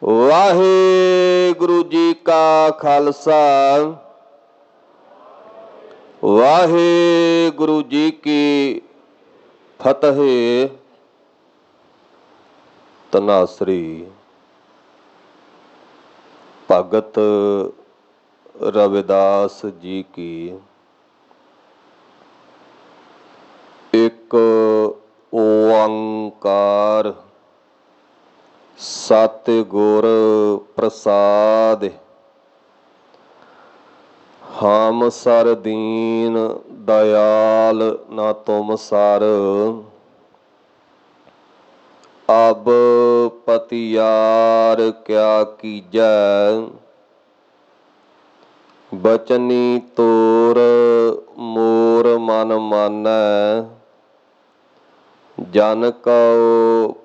ਵਾਹਿਗੁਰੂ ਜੀ ਕਾ ਖਾਲਸਾ, ਵਾਹਿਗੁਰੂ ਜੀ ਕੀ ਫਤਿਹ। ਧੰਨਾਸਰੀ ਭਗਤ ਰਵਿਦਾਸ ਜੀ ਕੀ। ਇੱਕ ਓੰਕਾਰ ਸਤਿਗੁਰ ਪ੍ਰਸਾਦਿ। ਹਮ ਸਰ ਦੀਨ ਦਇਆਲ ਨਾ ਤੁਮ ਸਰ, ਅਬ ਪਤਿਆਰ ਕਿਆ ਕੀਜੈ। ਬਚਨੀ ਤੋਰ ਮੋਰ ਮਨ ਮਾਨੈ, ਜਨ ਕਉ